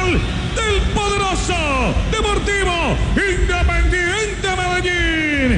gol del poderoso Deportivo Independiente Medellín.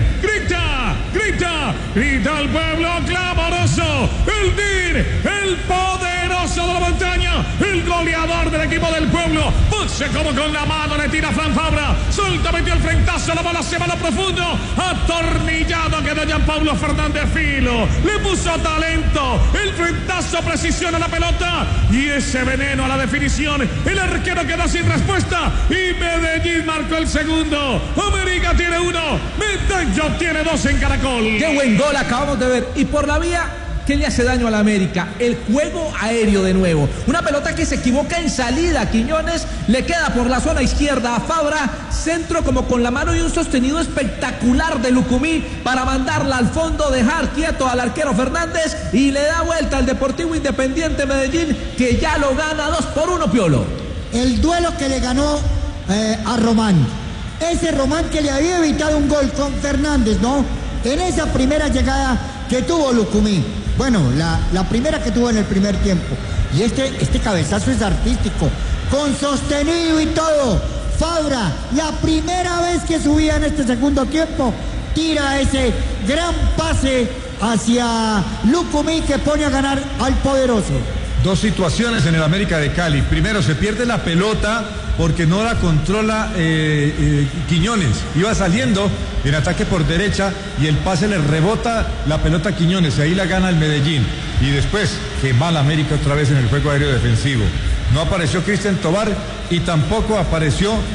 Grita el pueblo clamoroso, el DIR, el poderoso de la montaña, el goleador del equipo del pueblo. Puse como con la mano, le tira Fran Fabra, suelta, metió el frentazo, la bola se va a lo profundo, atornillado quedó Gianpablo Fernández Filo, le puso talento, el frentazo, precisión a la pelota y ese veneno a la definición. El arquero quedó sin respuesta y Medellín marcó el segundo. América tiene uno, Medellín tiene dos en Caracol. Qué buen gol acabamos de ver. Y por la vía que le hace daño a la América, el juego aéreo de nuevo. Una pelota que se equivoca en salida. Quiñones le queda por la zona izquierda a Fabra, centro como con la mano y un sostenido espectacular de Lucumí para mandarla al fondo, dejar quieto al arquero Fernández y le da vuelta al Deportivo Independiente Medellín, que ya lo gana 2-1, Piolo. El duelo que le ganó a Román. Ese Román que le había evitado un gol con Fernández, ¿no? En esa primera llegada que tuvo Lucumí. Bueno, la primera que tuvo en el primer tiempo. Y este cabezazo es artístico, con sostenido y todo. Fabra, la primera vez que subía en este segundo tiempo, tira ese gran pase hacia Lucumí que pone a ganar al poderoso. Dos situaciones en el América de Cali. Primero, se pierde la pelota porque no la controla Quiñones. Iba saliendo en ataque por derecha y el pase le rebota la pelota a Quiñones y ahí la gana el Medellín. Y después, que mal América otra vez en el juego aéreo defensivo. No apareció Cristian Tobar y tampoco apareció